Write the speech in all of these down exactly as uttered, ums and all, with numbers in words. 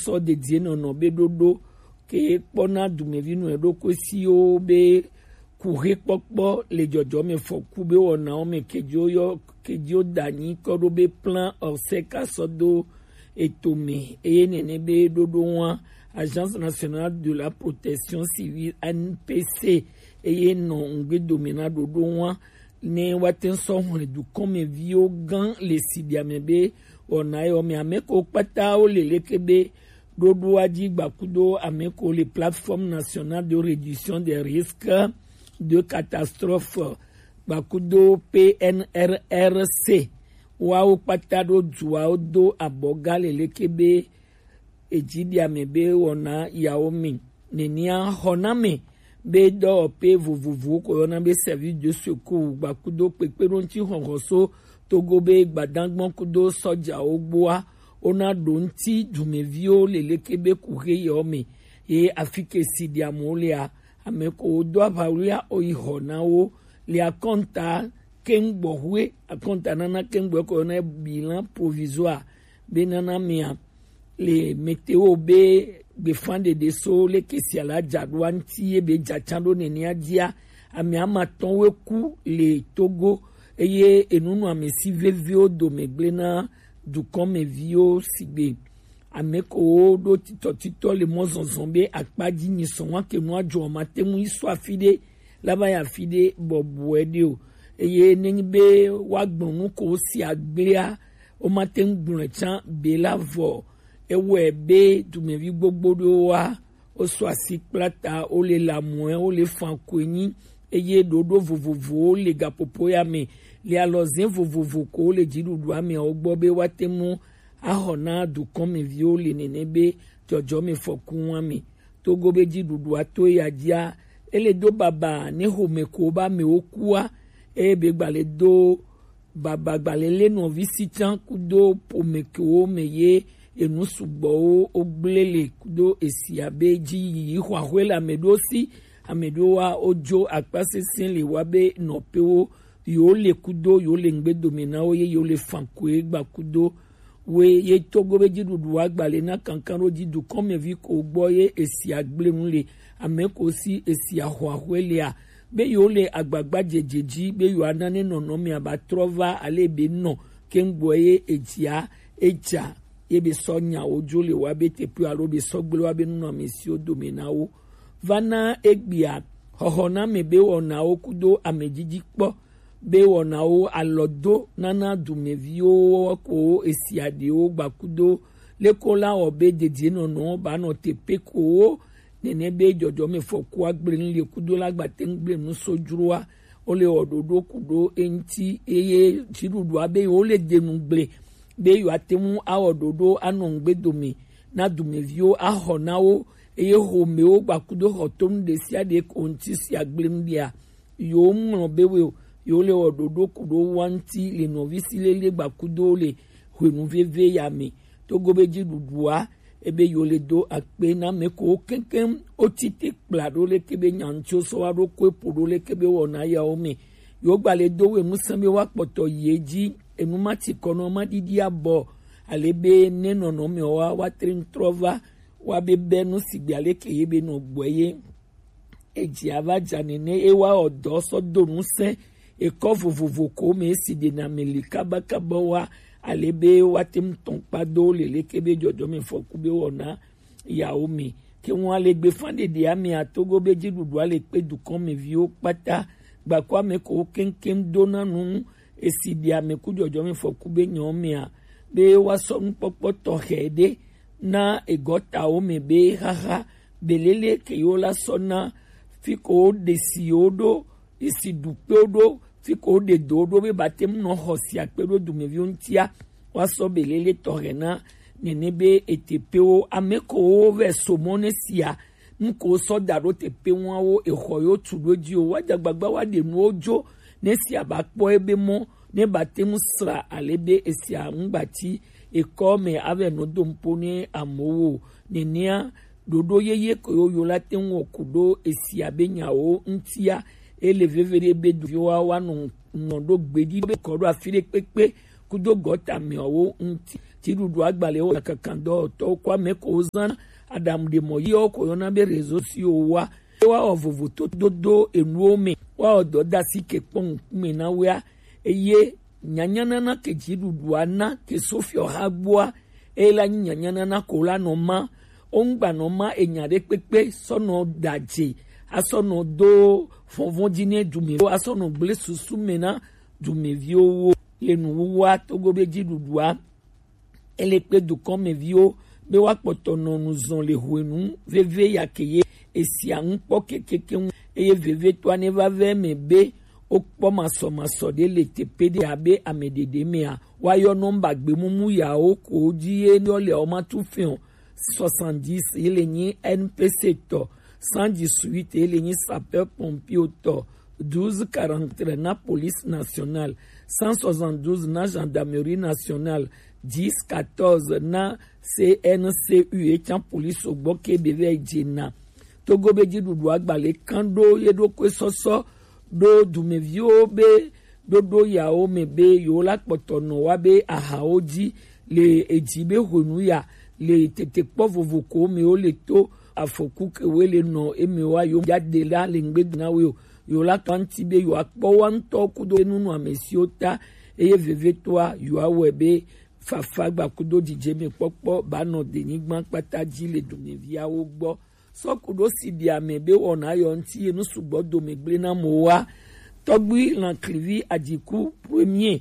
so de die no no be dodo ke pona dumevi no edo kosi o be kuhe pokpo le jojo me foku be ona o me kejo yo kejo dani kodo be plan oseka sodo etome e nene be dodo wa Agence nationale de la protection civile N P C e no ngbe domina dodo wa ne waten so hore du comme vio gan le sibiamebe ona yo me ameko pata o le lekebe dodo aji gbakudo ameko les plateformes nationales de réduction des risques de catastrophe bakudo P N R R C wa o pata do duwa o do aboga le lekebe ejibiamebe ona yaomi nenia honame be do pe vuvuvu ko na be service de secours bakudo peperonti honroso togo be gbadangbon kudo soja ogboa ona donti dumevio lelekebe kuhe yomi e afike sidiamolia ameko do abalia o ihonawo le akonta kengbohwe akonta nana kengbo ko na bilan provisoire benana mia le météo be be fande de so le kesiala jadwanti e be jachando nenia dia ami amaton weku le Togo eye enunu amesi vevio do meglena du comme vio sigbe ameko do tito tito le mozonzombe akpadi ni sonwa ke no ajo matemu iso afide laba ya fide bobuedio eye nenbe wagbonu ko si agbea o matem gbunrechan belavo ewe be dumevi gbogbo do wa o so asiplata o le lamoe o le fankweni eye dodo vovovo le gapopo ya me le alozin vovovo ko le jirudu ame ogbo be watemu ahona du comme vio le nenebe jojo me fokun ame togo be jirudu ato ya dia ele do baba ne home ko ba me okua e be gbale do baba gbale le no visitant kudo pomeko meye enu sugbo oglele kudo esiabeji yi hwahwela medosi amedoa ojo akpasesin le wabe nopewo yo le kudo yo le ngbe domina o ye yo le fankwe gba kudo we ye togo beji dudu agbale na kankan roji du comme vi ko gboye esiagblemu le ameko si esiahwahwele a be yo le agbagba jejeji be yo anane nono mi aba trova ale be no kengboye ejia eja yebe sonya ojo le wabe tepu alo be sogbele wabe no mesio dominawo vana egbia hohona mebe ona okudo amejiji po be ona o alodo nana dumevio ko esiade o gbakudo lekola obe dedie no no ba no tepe ko nene be jojo me foku agbrin le kudo lagbate ngbre no sojurua ole ododo kudo enti eye chirudu abe ole denu gbre be yo atemu awododo anongbe domi na dumevio ahonawo eye homeo gbakudo hotom de siade konti si agbrim dia yo mno bewe yo le ododo kudo wanti le novisi le le gbakudo le hwenu veve ya me togo beji dudua ebe yo le do akpe na meko kenkem otite plado le kebe nyancho so aro ko podo le kebe wona ya ome yo gbale do we musambe wa poto yeji enumati kono madidi abo alebe neno no me wa watrin trova wa bebe no sigbiale ke yebe no gboye eji avajani ne ewa odo so donu se e ko vovovo ko me si de na melika bakabo wa alebe watim ton pado le lekebe jojo me fokube wona ya omi ke won ale gbe fande de ami atogo beji dudu ale pe du kon me vi o pata gba kwa me ko kenkem dona nu esi bia me ku jojo me fokube nyomi a be waso npopo to hede na egota o me be haha belele ke yola sona fiko de siodo isi dupedo fiko de dodo be batem no hosia pedo du me viontia waso belele torena nenebe etepeo ameko ve somonesia nko so daro tepe won wo ehoyo tudoji o wajagbagba wa de nu ojo nesia bakpo ebe mo ne batem sra alebe esia ngbati ekome ave no dompo ni amowo nenia dodo yeye ko yo late won kudo esia benyawo ntia elevevere be duwa wa no no do gbedi be ko do afire pepe kudo gota miowo nti tidudu agbale o kakando to kwa meko zan adam de moyi o ko yona be rezo si o wa wa ovovo to dodo enuome wa odo dasi ke pon mi na wea eye nyanyana na ke tidudu ana ke sofio hagboa ela nyanyana na kola no ma ongba no ma enyare pepe sono daje asono do fonvon dine dume asono ble susu mena dume vio lenu wa togobe jidudua ele pe du comme vio be wa potono nous on les huenu veve yakeye esi an po kekeke eye veve to ne va ve me be okpo maso maso de le tepede abe amedede mea wa yo nomba gbe mumu ya o ko ji e ni ole o ma tu fion soixante-dix ele ni N P C to cent dix-huit ele ni sapeur pompier to douze quarante na police nationale cent soixante-douze na gendarmerie nationale dix quatorze na C N C U et en police au boké beve djena togo beji dudu agbale kando yedo kwesoso do dumevio be do do yao mebe yo la potono wabe ahaoji le ejibe honu ya le tete povo ko me o le to afoku ke wele no emewa yo jade la lengbe na we yo la kanti be yo akpo wan to kudo nunu amesiota eye veve toa yo awebe fafa gba kudo dije me popo ba no de nigban pataji le dumevia o gbo so kudo si di amebe wona yo nti enu sugbo do megble na mowa togbi lan krivi ajiku premier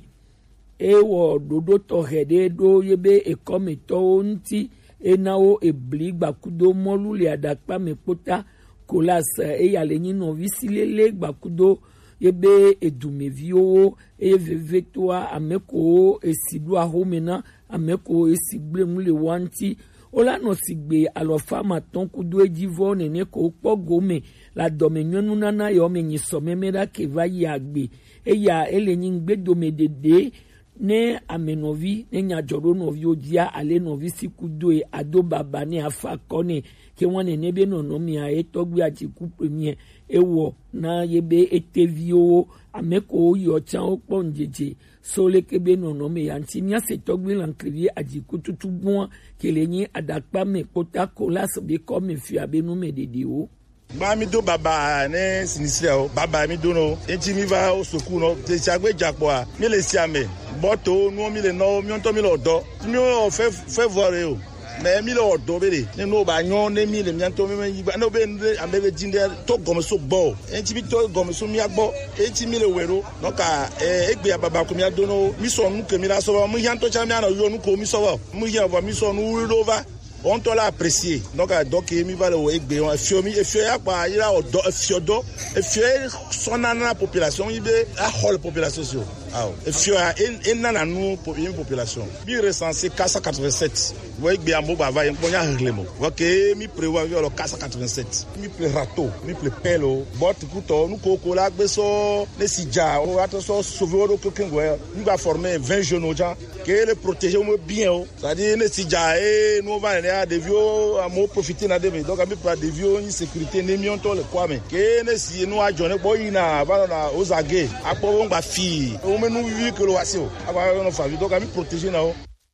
e wo dodo to hede do yebe e come to nti enao ebli gbakudo molu le adakpa mepota kolas e yale ni no visilele gbakudo yebe edumevio e vevetoa ameko esidu ahomena ameko esigble mule wanti ola no sigbe alofa maton kudo ejivo nene ko pogome la domenyo nana yo menyi somemera ke va yagbe e ya elenyi gbedome ne amenovi ne nyajoro novi odia ale novi sikudoe ado baba ne afa kone ke wane nebe no no mi a etogbi ajiku premier ewo na yebe etevio ameko yo chan opo njeje sole kebe no no mi anti nya se togbi lankrivi ajiku tutubon ke lenyi adakpa me kota kolas be comme fi abenu medede o ba mi do baba ne sinistre o baba mi do no enti mi va o soku no te chagbe japo a mi le si ame boto no mi le no mi on to mi lo do mi o fe fe vore o me mi lo do bere ne no ba nyon ne mi le mi to mi mi ba no be ambe jinde to gomo so bo enti bi to gomo so mi agbo enti mi le wero no ka e egbe baba ko mi ado no mi so nu ke mi la so mo yan to cha mi ana yo nu ko mi so mo yan ba mi so nu rova on to la apprécier donc donc mi va le egbe on fiomi e fio ya pa ira odo e fiodo e fio son na population ibe a whole population so ah e fio en na nu population bi recensé quatre cent quatre-vingt-sept wo egbe ambo ba va en ponya relemo wo ke mi prévoir le quatre cent quatre-vingt-sept mi ple rato mi ple pelo bot kuto nu koko la gbe so le sija o ato so sauver o kengo mi va former vingt jeunes gens que les protéger bien ça dit le sija e no va a des vieux à mo profiter na debe donc ami pas des vieux une sécurité ne mion to le kwame ke ne si no ajone boy na ba na ozage apo ngba fi o menu vi que lo wasio aba no fa donc ami protéger na o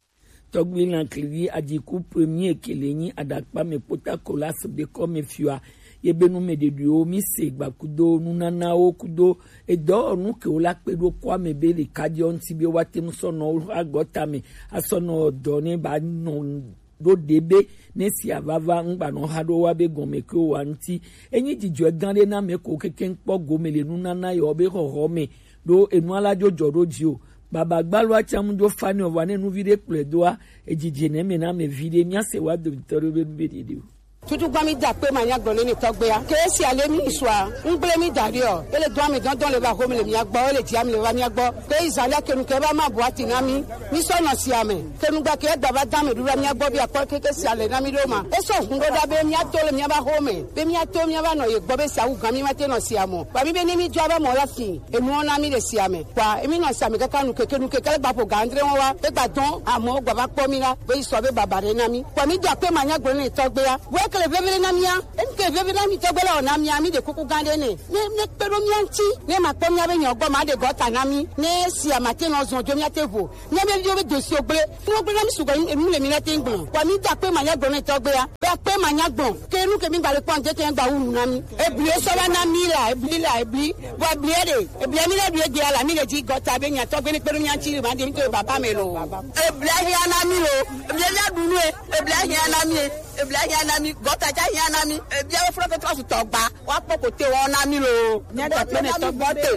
togbi na klivi ajiku premier keleni adakpa me pota kolas be comme fiwa yebenu mededuo mi se gbakudo nunana okudo edo onu ke ola pedo kwa me be le kadion ti be watem so no agota me asono do ne ba no do debe ne si avava ngba no hado wa be gome ko wanti enyi jijo gande na me ko keke npo gome le nunana yo be hoho me do enu ala jojo jio baba gbalwa chamjo fani ovane nu vide pledoa ejije ne me na me vide mia se wa do victorio be be dio tutu gba mi da pe ma nya gbon ni togbe ya ke si ale mi iswa ngble mi dari o ele do mi dandan le ba ho mi le mi agbo ele ti am le ba mi agbo pe isale kenu ke ba ma buati na mi mi so na si ame kenu gba ke da ba da mi dura mi agbo bi akọ keke si ale na mi do ma e so hun do da be mi ato le mi ba ho me be mi ato mi ba no ye gbo be sa u gan mi ma te no si amo ba mi be ni mi jo ba mo la fi enu na mi le si ame kwa emi no si ame kaka nu keke nu keke ba po gandre won wa e gba don amo gba ba po mi la be iso be baba re na mi kwa mi da pe ma nya gbon ni togbe ya we que le bébé na mia en que bébé na mi togbela na mia mi de kuku gande ne ne ne pero mi anti ne ma ko mi abe yan gbo ma de gota na mi ne si amate no zon jo mi atevo ne be bi o be dosi ogbe no ogbe na mi sugo emi le mi na te ngbon kwa mi da pe ma ya gbon ne togbea be pe ma ya gbon ke nu ke mi gba le pon je ke gba wu na mi ebli so wa na mi la ebli la ebli wa ebli ere ebli mi le bi ala mi le ji gota be yan togbe ni pero mi anti ma de mi to baba mi lo ebli ya na mi lo ebli ya dunu e ebli ya na mi ebli ya na mi gota ja ya na mi ebli ya fro ko tro togba wa poko te won na mi lo nya da pe ne togba te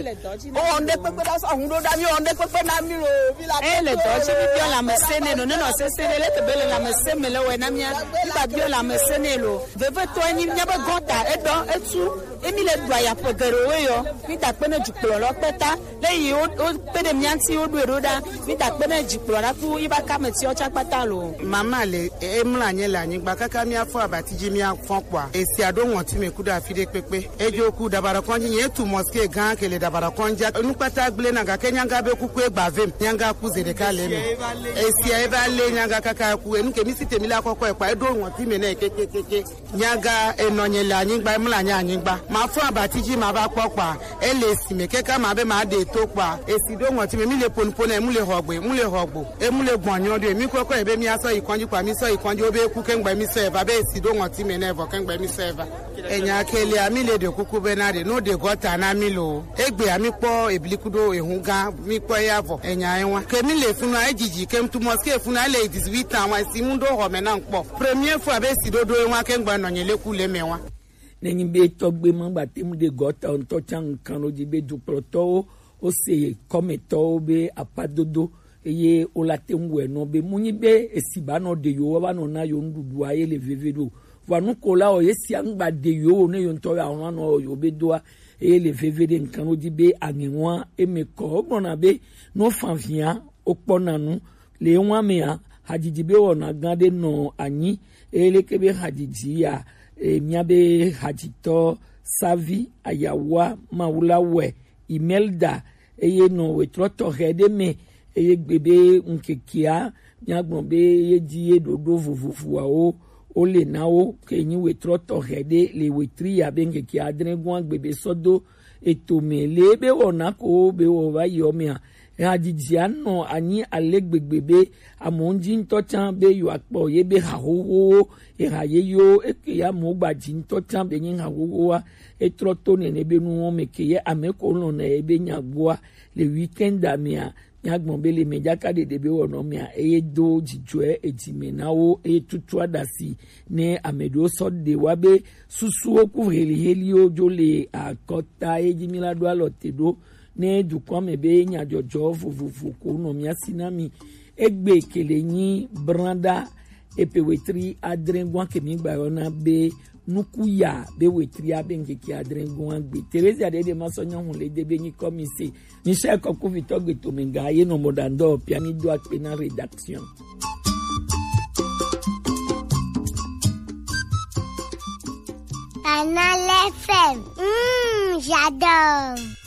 o nde pe pe da so hun do da mi o nde pe pe na mi lo bi la e le do se bi la me sene no no se sene le te bele la me se me le we na mi ba bi la me sene lo veve to ni nya ba gota e do etu emi le do ya pogero we yo mi da pe ne juplo lo peta leyin o pe de mi anti o do eroda mi da pe ne juplo ra ku iba ka me ti o cha pata lo mama le e mla yen la yin gba kaka mi afo abatiji mi afon kwa esi ado won ti me ku da fi de pepe ejo ku dabara konji yen tu mosque gan ke le dabara konja nu pata gble na ga kenya ga be ku ku egba vem nyanga ku ze de ka le me esi e ba le nyanga kaka ku enu ke mi si temi la kokko e pa edo won ti me na kekekeke nyanga enonye la yin gba mla nya yin gba ma fun abatiji ma ba popa e le si me keka ma be ma de to pa esi do won ti me mi le ponpon e mu le hogbe mu le hogbo e mu le gbonyan do mi kokko e be mi aso ikanju pa mi so ikanju obe ku ke ngba mi so e ba be esi do won ti me na e vo ke ngba mi so e ba enya kele ami le de kuku be na de no de gota na mi lo egbe ami po ebilikudo ehun gan mi po ya vo enya enwa ke mi le funu ajiji ke mtu mosque funu ale dix-huit ans wa si mundo ho me na npo premier fois be si dodo enwa ke ngba no nyele ku le mewa nenyi be togbe mo gba te mu de gota on to chan kan lo di be du proto o se come to be apadodo eye o la te nwe no be munyi be esiba no de yo wa no na yo ndudu aye le vevedo wanu kola o yesi angba de yo ne yo nto ya won no yo be doa e le vevede nkan o di be anwa e me ko gbona be no fanfia o ponanu le won me a hajiji be wona gande no anyi e le kebe hajiji ya e miabe hajito savi ayawa maulawe imelda eye no we troto hede me eye gbebe nkekia nyagbon be ye ji e dodo vuvufu wa o o le na o ke yin we troto hede le we tri ya be nkekia adren gwan gbebe sodo eto me le be wona ko be wo ba yo me a hajiji anno anyi alegbegbe amonji ntochan be yo apo ye be ha ho e ha ye yo e ke ya mo gbaji ntochan be yin ha ho e troto ne ne be nu me ke ye ameko lo na e be nyagboa le weekend amia nyagbon be le mejaka de de be wono me a e do jijwe ejime na wo e tutu adasi ne amedo so de wa be susu oku heli heli ojo le akota ejimila do alotedo ne du kwame be nya jojo fufufu ko no mi asinami egbe kele yin branda epewetri adrengwan ke mi gba ona be nukuya be wetri abenke ki adrengwan gbe Teresa de de masonya hun le de be yin komise ni se ko ku vi togbe to mi ga ye no modando piani do akpe na rédaction Canal F M. Mmh, j'adore.